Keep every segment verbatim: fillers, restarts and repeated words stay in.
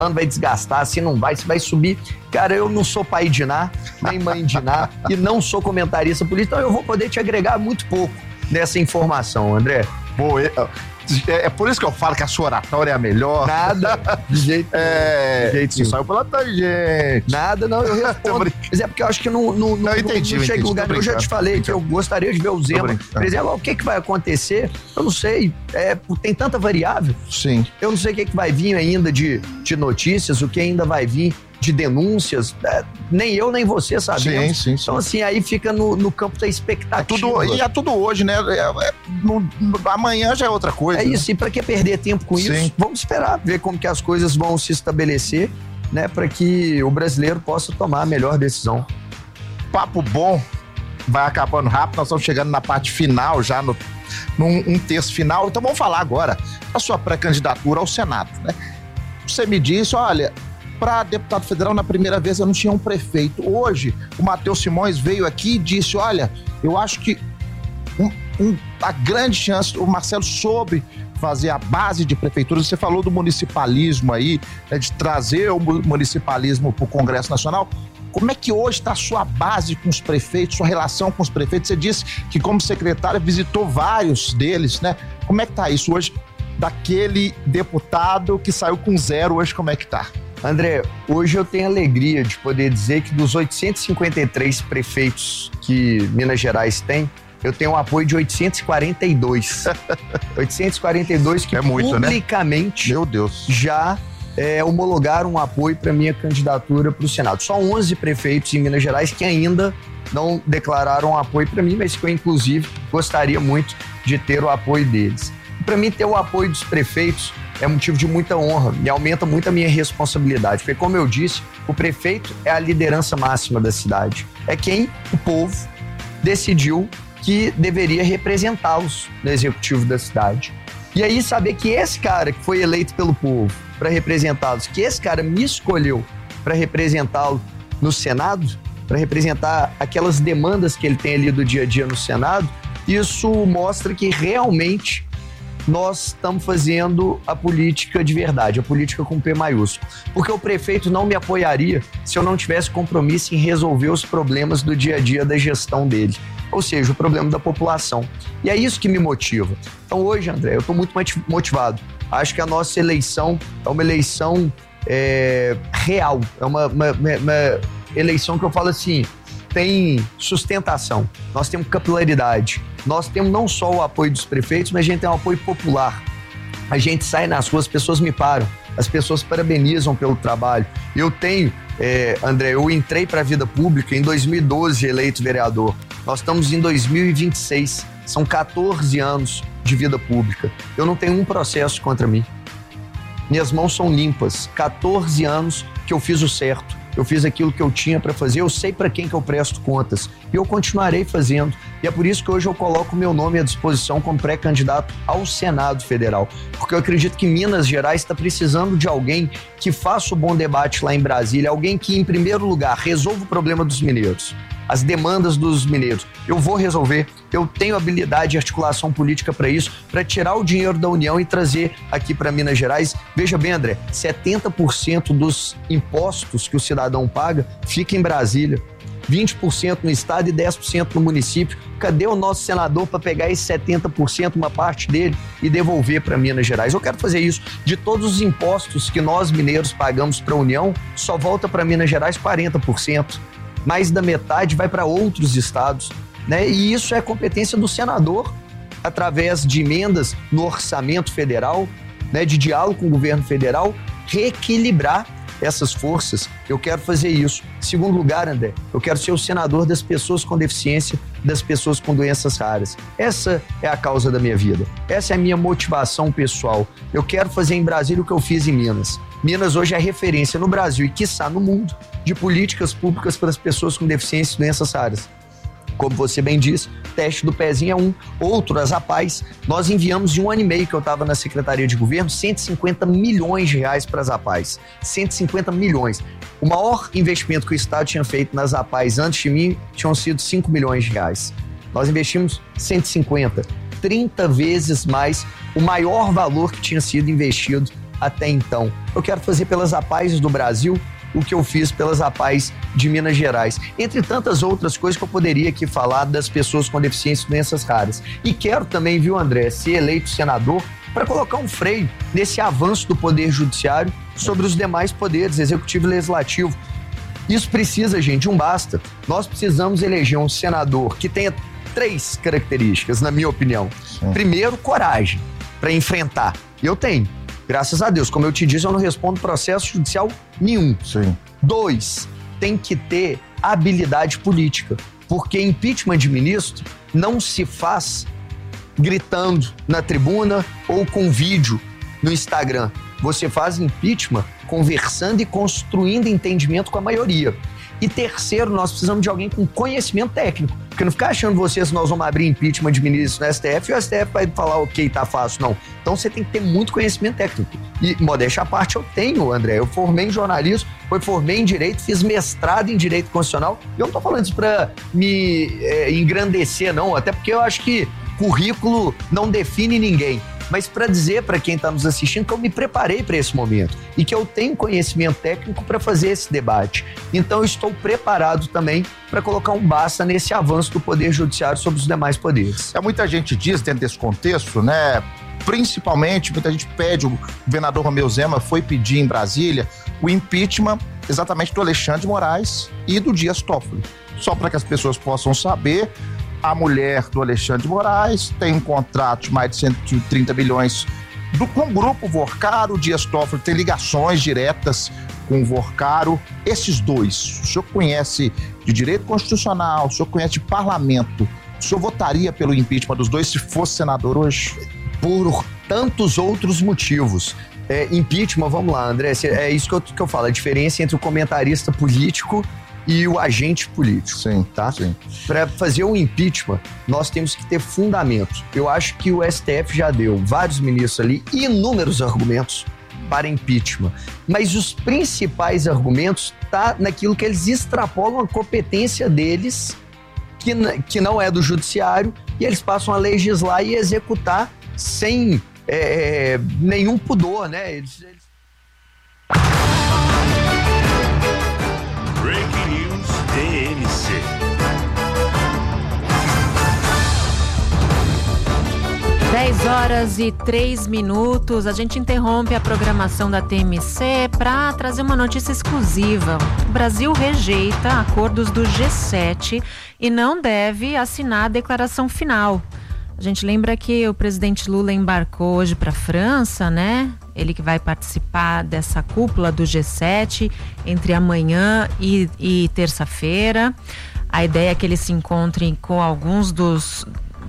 vai desgastar, se não vai, se vai subir. Cara, eu não sou pai de Ná, nem mãe de Ná, e não sou comentarista político, então eu vou poder te agregar muito pouco nessa informação, André. Boa, é, é por isso que eu falo que a sua oratória é a melhor. Nada, de jeito é, de jeito Você saiu pela tangente. Nada, não, eu respondo. Mas é porque eu acho que não, não, não, entendi, não chega em lugar. Eu já te falei que eu gostaria de ver o Zema. Por exemplo, o que, que vai acontecer? Eu não sei. É, tem tanta variável. Sim. Eu não sei o que, que vai vir ainda de, de notícias, o que ainda vai vir de denúncias, é, nem eu nem você sabemos. Sim, sim, sim. Então assim, aí fica no, no campo da expectativa. É tudo, e é tudo hoje, né? É, é, no, no, amanhã já é outra coisa. É isso, né? E pra que perder tempo com sim. isso? Vamos esperar, ver como que as coisas vão se estabelecer, né? Pra que o brasileiro possa tomar a melhor decisão. Papo bom, vai acabando rápido, nós estamos chegando na parte final já, no, num um terço final, então vamos falar agora da sua pré-candidatura ao Senado, né? Você me disse, olha, para deputado federal, na primeira vez eu não tinha um prefeito. Hoje, o Matheus Simões veio aqui e disse, olha, eu acho que um, um, a grande chance, o Marcelo soube fazer a base de prefeituras. Você falou do municipalismo aí, né, de trazer o municipalismo para o Congresso Nacional. Como é que hoje está a sua base com os prefeitos, sua relação com os prefeitos? Você disse que como secretária visitou vários deles, né? Como é que está isso hoje, daquele deputado que saiu com zero, hoje como é que está? André, hoje eu tenho a alegria de poder dizer que dos oitocentos e cinquenta e três prefeitos que Minas Gerais tem, eu tenho um apoio de oitocentos e quarenta e dois. oitocentos e quarenta e dois que é muito, publicamente, né? Meu Deus, já é, homologaram um apoio para minha candidatura para o Senado. Só onze prefeitos em Minas Gerais que ainda não declararam apoio para mim, mas que eu, inclusive, gostaria muito de ter o apoio deles. Para mim, ter o apoio dos prefeitos é motivo de muita honra e aumenta muito a minha responsabilidade, porque, como eu disse, o prefeito é a liderança máxima da cidade. É quem o povo decidiu que deveria representá-los no executivo da cidade. E aí, saber que esse cara que foi eleito pelo povo para representá-los, que esse cara me escolheu para representá-lo no Senado, para representar aquelas demandas que ele tem ali do dia a dia no Senado, isso mostra que realmente nós estamos fazendo a política de verdade, a política com P maiúsculo. Porque o prefeito não me apoiaria se eu não tivesse compromisso em resolver os problemas do dia a dia da gestão dele. Ou seja, o problema da população. E é isso que me motiva. Então hoje, André, eu estou muito motivado. Acho que a nossa eleição é uma eleição é, real. É uma, uma, uma eleição que eu falo assim, tem sustentação, nós temos capilaridade, nós temos não só o apoio dos prefeitos, mas a gente tem um apoio popular. A gente sai nas ruas, as pessoas me param, as pessoas parabenizam pelo trabalho. Eu tenho, é, André, eu entrei para a vida pública em dois mil e doze, eleito vereador. Nós estamos em dois mil e vinte e seis, são quatorze anos de vida pública. Eu não tenho um processo contra mim. Minhas mãos são limpas, quatorze anos que eu fiz o certo. Eu fiz aquilo que eu tinha para fazer, eu sei para quem que eu presto contas e eu continuarei fazendo. E é por isso que hoje eu coloco meu nome à disposição como pré-candidato ao Senado Federal, porque eu acredito que Minas Gerais está precisando de alguém que faça o bom debate lá em Brasília, alguém que, em primeiro lugar, resolva o problema dos mineiros, as demandas dos mineiros. Eu vou resolver, eu tenho habilidade e articulação política para isso, para tirar o dinheiro da União e trazer aqui para Minas Gerais. Veja bem, André, setenta por cento dos impostos que o cidadão paga fica em Brasília, vinte por cento no estado e dez por cento no município. Cadê o nosso senador para pegar esse setenta por cento, uma parte dele, e devolver para Minas Gerais? Eu quero fazer isso. De todos os impostos que nós mineiros pagamos para a União, só volta para Minas Gerais quarenta por cento. Mais da metade vai para outros estados, né? E isso é competência do senador, através de emendas no orçamento federal, né? De diálogo com o governo federal, reequilibrar essas forças. Eu quero fazer isso. Segundo lugar, André, eu quero ser o senador das pessoas com deficiência, das pessoas com doenças raras. Essa é a causa da minha vida. Essa é a minha motivação pessoal. Eu quero fazer em Brasília o que eu fiz em Minas. Minas hoje é referência no Brasil e, quiçá, no mundo, de políticas públicas para as pessoas com deficiência e doenças raras. Como você bem disse, teste do pezinho é um. Outro, as APAES, nós enviamos de um ano e meio que eu estava na Secretaria de Governo, cento e cinquenta milhões de reais para as APAES. cento e cinquenta milhões. O maior investimento que o Estado tinha feito nas APAES antes de mim tinham sido cinco milhões de reais. Nós investimos cento e cinquenta, trinta vezes mais o maior valor que tinha sido investido até então. Eu quero fazer pelas APAES do Brasil o que eu fiz pelas APAES de Minas Gerais. Entre tantas outras coisas que eu poderia aqui falar das pessoas com deficiência e doenças raras. E quero também, viu, André, ser eleito senador para colocar um freio nesse avanço do Poder Judiciário sobre os demais poderes, Executivo e Legislativo. Isso precisa, gente, um basta. Nós precisamos eleger um senador que tenha três características, na minha opinião. Sim. Primeiro, coragem para enfrentar. Eu tenho. Graças a Deus, como eu te disse, eu não respondo processo judicial nenhum. Sim. Dois, tem que ter habilidade política, porque impeachment de ministro não se faz gritando na tribuna ou com vídeo no Instagram. Você faz impeachment conversando e construindo entendimento com a maioria. E terceiro, nós precisamos de alguém com conhecimento técnico. Porque não ficar achando você se nós vamos abrir impeachment de ministro no S T F e o S T F vai falar, ok, tá fácil. Não. Então você tem que ter muito conhecimento técnico. E, modéstia à parte, eu tenho, André. Eu formei em jornalismo, eu formei em direito, fiz mestrado em direito constitucional. E eu não tô falando isso pra me é, engrandecer, não. Até porque eu acho que currículo não define ninguém. Mas para dizer para quem está nos assistindo que eu me preparei para esse momento e que eu tenho conhecimento técnico para fazer esse debate. Então eu estou preparado também para colocar um basta nesse avanço do Poder Judiciário sobre os demais poderes. É, muita gente diz dentro desse contexto, né? Principalmente, muita gente pede, o governador Romeu Zema foi pedir em Brasília o impeachment exatamente do Alexandre de Moraes e do Dias Toffoli. Só para que as pessoas possam saber, a mulher do Alexandre de Moraes tem um contrato de mais de cento e trinta bilhões do, com o grupo Vorcaro. O Dias Toffoli tem ligações diretas com o Vorcaro. Esses dois, o senhor conhece de direito constitucional, o senhor conhece de parlamento, o senhor votaria pelo impeachment dos dois se fosse senador hoje? Por tantos outros motivos. É, impeachment, vamos lá, André, é isso que eu, que eu falo, a diferença entre o comentarista político e o agente político. Sim, tá? Sim. Para fazer o impeachment, nós temos que ter fundamento. Eu acho que o S T F já deu, vários ministros ali, inúmeros argumentos para impeachment. Mas os principais argumentos tá naquilo que eles extrapolam a competência deles, que, que não é do judiciário, e eles passam a legislar e executar sem é, nenhum pudor, né? Eles, eles... Breaking News T M C. dez horas e três minutos. A gente interrompe a programação da T M C para trazer uma notícia exclusiva. O Brasil rejeita acordos do G sete e não deve assinar a declaração final. A gente lembra que o presidente Lula embarcou hoje para a França, né? Ele que vai participar dessa cúpula do G sete entre amanhã e, e terça-feira. A ideia é que ele se encontre com alguns dos,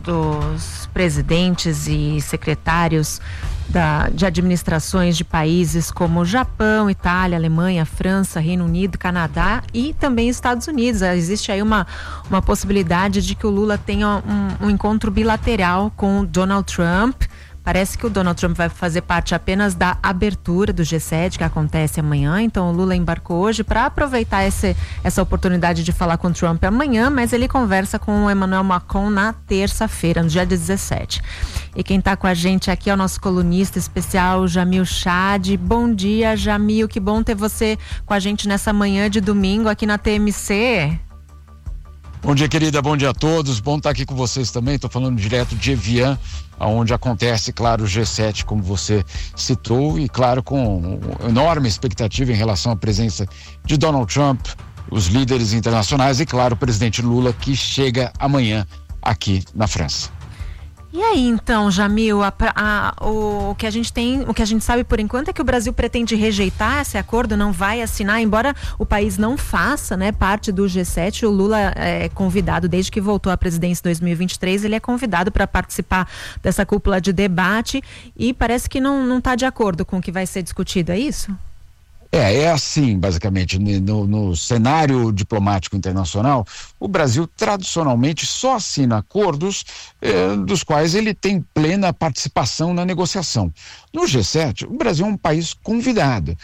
dos presidentes e secretários da, de administrações de países como Japão, Itália, Alemanha, França, Reino Unido, Canadá e também Estados Unidos. Existe aí uma, uma possibilidade de que o Lula tenha um, um encontro bilateral com o Donald Trump. Parece que o Donald Trump vai fazer parte apenas da abertura do G sete, que acontece amanhã. Então o Lula embarcou hoje para aproveitar esse, essa oportunidade de falar com o Trump amanhã, mas ele conversa com o Emmanuel Macron na terça-feira, no dia dezessete. E quem está com a gente aqui é o nosso colunista especial, Jamil Chad. Bom dia, Jamil, que bom ter você com a gente nessa manhã de domingo aqui na T M C. Bom dia, querida, bom dia a todos, bom estar aqui com vocês também. Estou falando direto de Evian, onde acontece, claro, o G sete, como você citou, e claro, com enorme expectativa em relação à presença de Donald Trump, os líderes internacionais e, claro, o presidente Lula, que chega amanhã aqui na França. E aí, então, Jamil, a, a, o, o que a gente tem, o que a gente sabe por enquanto é que o Brasil pretende rejeitar esse acordo, não vai assinar, embora o país não faça, né, parte do G sete. O Lula é convidado, desde que voltou à presidência em dois mil e vinte e três, ele é convidado para participar dessa cúpula de debate e parece que não não está de acordo com o que vai ser discutido, é isso? É, é assim, basicamente, no, no cenário diplomático internacional, o Brasil tradicionalmente só assina acordos eh, dos quais ele tem plena participação na negociação. No G sete, o Brasil é um país convidado.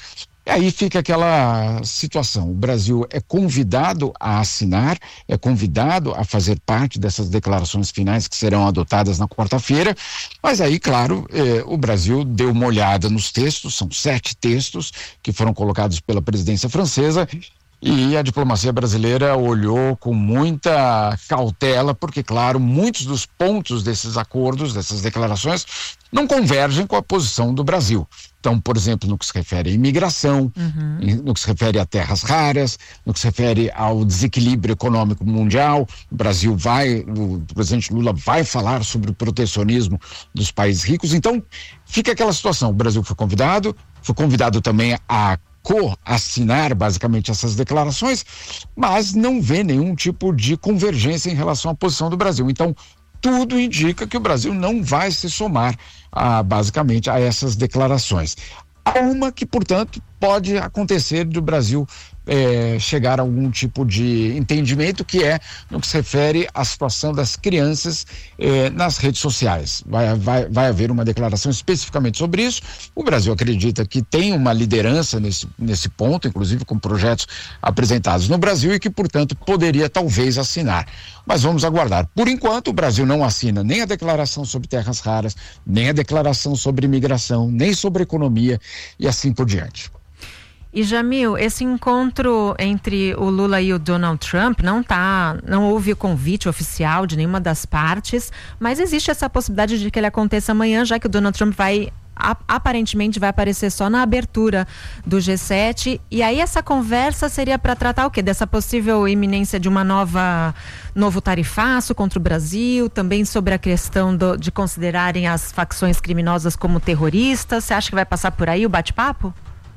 E aí fica aquela situação, o Brasil é convidado a assinar, é convidado a fazer parte dessas declarações finais que serão adotadas na quarta-feira, mas aí, claro, eh, o Brasil deu uma olhada nos textos, são sete textos que foram colocados pela presidência francesa, e a diplomacia brasileira olhou com muita cautela, porque, claro, muitos dos pontos desses acordos, dessas declarações, não convergem com a posição do Brasil. Então, por exemplo, no que se refere à imigração, uhum. no que se refere a terras raras, no que se refere ao desequilíbrio econômico mundial, o Brasil vai, o presidente Lula vai falar sobre o protecionismo dos países ricos. Então, fica aquela situação, o Brasil foi convidado, foi convidado também a co-assinar basicamente essas declarações, mas não vê nenhum tipo de convergência em relação à posição do Brasil. Então, tudo indica que o Brasil não vai se somar a, basicamente a essas declarações. Há uma que, portanto, pode acontecer do Brasil é, chegar a algum tipo de entendimento, que é no que se refere à situação das crianças é, nas redes sociais. Vai, vai, vai haver uma declaração especificamente sobre isso. O Brasil acredita que tem uma liderança nesse, nesse ponto, inclusive com projetos apresentados no Brasil, e que, portanto, poderia talvez assinar. Mas vamos aguardar. Por enquanto, o Brasil não assina nem a declaração sobre terras raras, nem a declaração sobre imigração, nem sobre economia e assim por diante. E Jamil, esse encontro entre o Lula e o Donald Trump não tá, não houve convite oficial de nenhuma das partes, mas existe essa possibilidade de que ele aconteça amanhã, já que o Donald Trump vai aparentemente vai aparecer só na abertura do G sete, e aí essa conversa seria para tratar o quê? Dessa possível iminência de uma nova novo tarifaço contra o Brasil, também sobre a questão do, de considerarem as facções criminosas como terroristas. Você acha que vai passar por aí o bate-papo?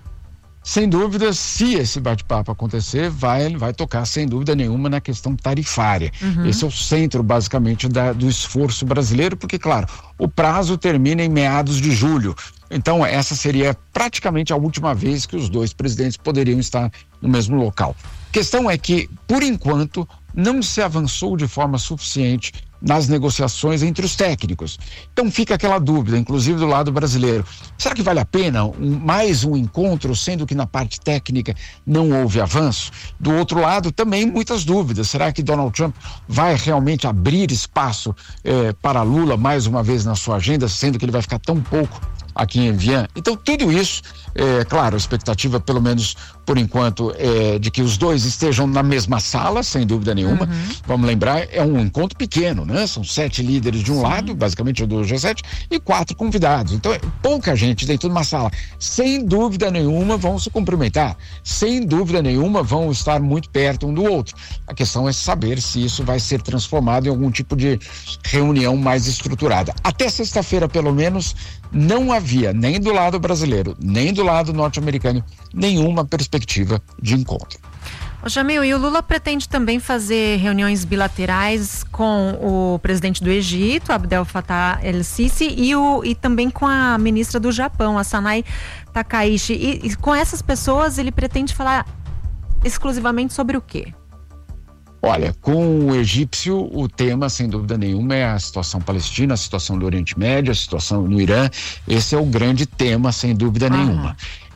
Sem dúvida, se esse bate-papo acontecer, vai, vai tocar sem dúvida nenhuma na questão tarifária. Uhum. Esse é o centro, basicamente, da, do esforço brasileiro, porque, claro, o prazo termina em meados de julho. Então, essa seria praticamente a última vez que os dois presidentes poderiam estar no mesmo local. A questão é que, por enquanto, não se avançou de forma suficiente nas negociações entre os técnicos. Então fica aquela dúvida, inclusive do lado brasileiro. Será que vale a pena um, mais um encontro, sendo que na parte técnica não houve avanço? Do outro lado, também muitas dúvidas. Será que Donald Trump vai realmente abrir espaço eh, para Lula mais uma vez na sua agenda, sendo que ele vai ficar tão pouco aqui em Evian? Então tudo isso, é claro, a expectativa, pelo menos por enquanto, é de que os dois estejam na mesma sala, sem dúvida nenhuma. Uhum. Vamos lembrar, é um encontro pequeno, né? São sete líderes de um Sim. lado, basicamente do G sete, e quatro convidados. Então é pouca gente dentro de uma sala. Sem dúvida nenhuma vão se cumprimentar, sem dúvida nenhuma vão estar muito perto um do outro. A questão é saber se isso vai ser transformado em algum tipo de reunião mais estruturada. Até sexta-feira, pelo menos, não havia, nem do lado brasileiro, nem do lado norte-americano, nenhuma perspectiva de encontro. Ô Jamil, e o Lula pretende também fazer reuniões bilaterais com o presidente do Egito, Abdel Fattah el-Sisi, e, o, e também com a ministra do Japão, a Sanai Takaishi. E, e com essas pessoas ele pretende falar exclusivamente sobre o quê? Olha, com o egípcio, o tema, sem dúvida nenhuma, é a situação palestina, a situação do Oriente Médio, a situação no Irã. Esse é o grande tema, sem dúvida uhum. nenhuma.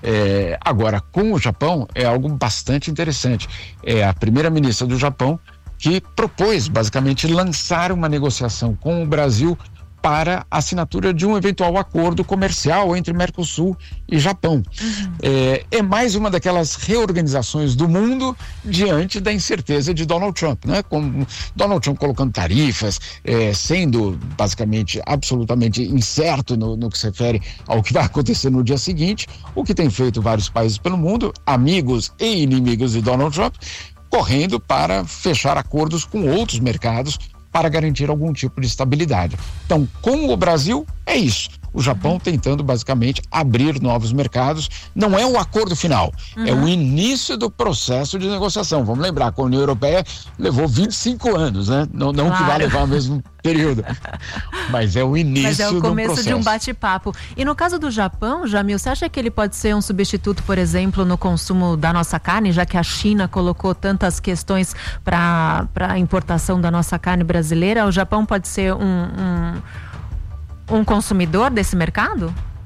É, agora, com o Japão, é algo bastante interessante. É a primeira-ministra do Japão que propôs, basicamente, lançar uma negociação com o Brasil para a assinatura de um eventual acordo comercial entre Mercosul e Japão. Uhum. É, é mais uma daquelas reorganizações do mundo diante da incerteza de Donald Trump, né? Com Donald Trump colocando tarifas, é, sendo basicamente absolutamente incerto no, no que se refere ao que vai acontecer no dia seguinte, o que tem feito vários países pelo mundo, amigos e inimigos de Donald Trump, correndo para fechar acordos com outros mercados para garantir algum tipo de estabilidade. Então, com o Brasil, é isso. O Japão tentando basicamente abrir novos mercados. Não é o acordo final, uhum. é o início do processo de negociação. Vamos lembrar que a União Europeia levou vinte e cinco anos, né? Não, não claro. que vai levar o mesmo período, mas é o início do processo. Mas é o começo de um bate-papo. E no caso do Japão, Jamil, você acha que ele pode ser um substituto, por exemplo, no consumo da nossa carne, já que a China colocou tantas questões para a importação da nossa carne brasileira? O Japão pode ser um... um um consumidor desse mercado?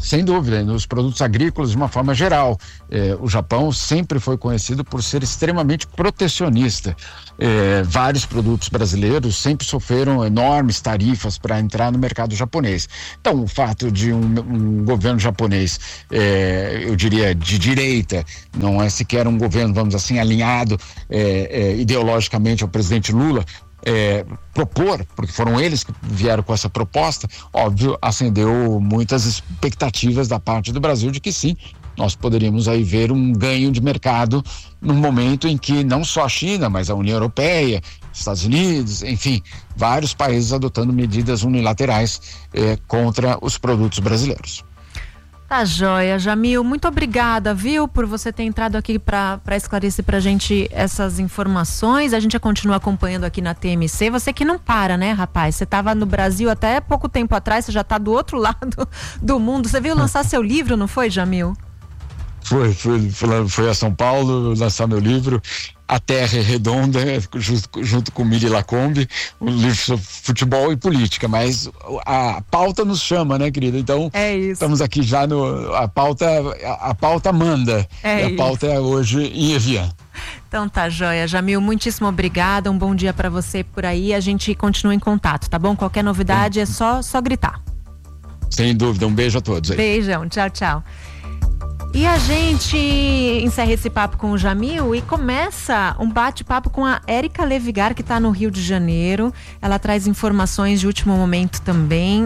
sem dúvida, nos produtos agrícolas de uma forma geral. É, o Japão sempre foi conhecido por ser extremamente protecionista. É, vários produtos brasileiros sempre sofreram enormes tarifas para entrar no mercado japonês. Então, o fato de um, um governo japonês, é, eu diria, de direita, não é sequer um governo, vamos assim, alinhado é, é, ideologicamente ao presidente Lula, É, propor, porque foram eles que vieram com essa proposta, óbvio, acendeu muitas expectativas da parte do Brasil de que sim, nós poderíamos aí ver um ganho de mercado num momento em que não só a China, mas a União Europeia, Estados Unidos, enfim, vários países adotando medidas unilaterais eh, contra os produtos brasileiros. Tá joia, Jamil, muito obrigada, viu, por você ter entrado aqui para esclarecer pra gente essas informações. A gente já continua acompanhando aqui na T M C. Você que não para, né, rapaz? Você tava no Brasil até pouco tempo atrás, você já tá do outro lado do mundo. Você veio lançar seu livro, não foi, Jamil? Foi, foi, foi a São Paulo lançar meu livro, A Terra é Redonda, junto, junto com Miri Lacombe, um livro sobre futebol e política, mas a pauta nos chama, né, querida? Então, é isso. Estamos aqui já no, a pauta, a, a pauta manda, é e a isso. pauta é hoje em Evian. Então tá joia, Jamil, muitíssimo obrigada, um bom dia pra você por aí, a gente continua em contato, tá bom? Qualquer novidade é só, só gritar. Sem dúvida, um beijo a todos aí. Beijão, tchau, tchau. E a gente encerra esse papo com o Jamil e começa um bate-papo com a Érica Levigar, que está no Rio de Janeiro. Ela traz informações de último momento também.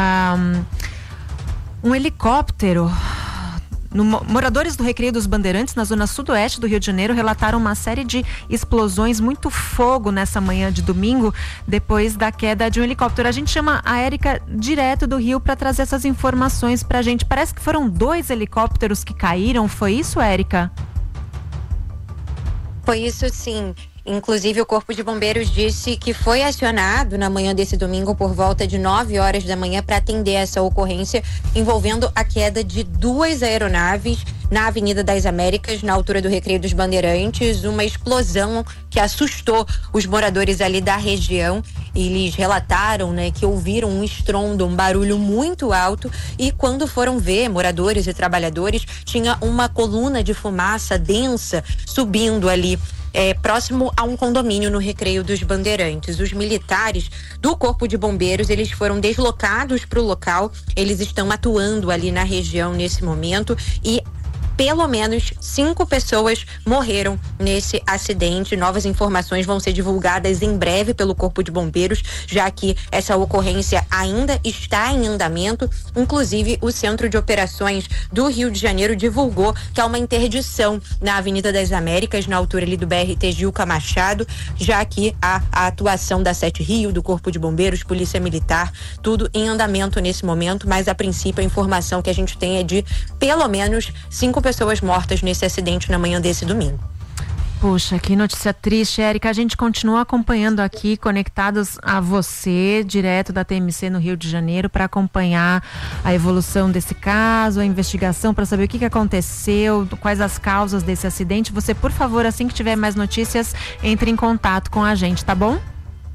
Um, um helicóptero. No, moradores do Recreio dos Bandeirantes, na zona sudoeste do Rio de Janeiro, relataram uma série de explosões, muito fogo nessa manhã de domingo, depois da queda de um helicóptero. A gente chama a Érica direto do Rio para trazer essas informações pra gente. Parece que foram dois helicópteros que caíram, foi isso, Érica? Foi isso, sim. Inclusive, o Corpo de Bombeiros disse que foi acionado na manhã desse domingo por volta de nove horas da manhã para atender essa ocorrência envolvendo a queda de duas aeronaves na Avenida das Américas, na altura do Recreio dos Bandeirantes, uma explosão que assustou os moradores ali da região. Eles relataram, né, que ouviram um estrondo, um barulho muito alto, e quando foram ver, moradores e trabalhadores, tinha uma coluna de fumaça densa subindo ali É, próximo a um condomínio no Recreio dos Bandeirantes. Os militares do Corpo de Bombeiros, eles foram deslocados para o local, eles estão atuando ali na região nesse momento e pelo menos cinco pessoas morreram nesse acidente. Novas informações vão ser divulgadas em breve pelo Corpo de Bombeiros, já que essa ocorrência ainda está em andamento. Inclusive, o Centro de Operações do Rio de Janeiro divulgou que há uma interdição na Avenida das Américas, na altura ali do B R T Gilca Machado, já que há a atuação da Sete Rio, do Corpo de Bombeiros, Polícia Militar, tudo em andamento nesse momento, mas a princípio a informação que a gente tem é de pelo menos cinco pessoas mortas nesse acidente na manhã desse domingo. Puxa, que notícia triste, Érica. A gente continua acompanhando aqui, conectados a você, direto da T M C no Rio de Janeiro, para acompanhar a evolução desse caso, a investigação, para saber o que, que aconteceu, quais as causas desse acidente. Você, por favor, assim que tiver mais notícias, entre em contato com a gente, tá bom?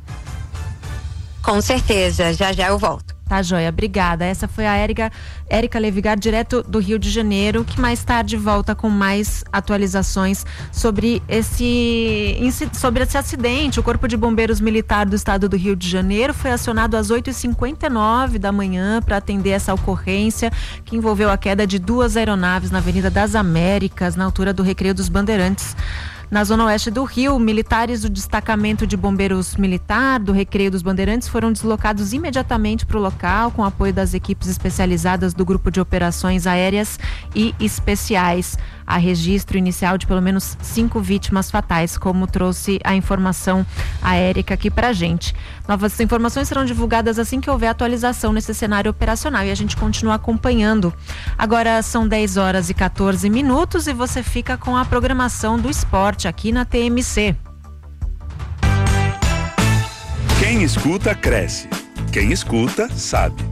Com certeza, já já eu volto. Tá joia, obrigada. Essa foi a Érica, Érica Levigar, direto do Rio de Janeiro, que mais tarde volta com mais atualizações sobre esse, sobre esse acidente. O Corpo de Bombeiros Militar do Estado do Rio de Janeiro foi acionado às oito e cinquenta e nove da manhã para atender essa ocorrência que envolveu a queda de duas aeronaves na Avenida das Américas, na altura do Recreio dos Bandeirantes. Na zona oeste do Rio, militares do destacamento de bombeiros militar do Recreio dos Bandeirantes foram deslocados imediatamente para o local com apoio das equipes especializadas do Grupo de Operações Aéreas e Especiais. Há registro inicial de pelo menos cinco vítimas fatais, como trouxe a informação a Érica aqui pra gente. Novas informações serão divulgadas assim que houver atualização nesse cenário operacional e a gente continua acompanhando. Agora são dez horas e quatorze minutos e você fica com a programação do esporte aqui na T M C. Quem escuta, cresce. Quem escuta, sabe.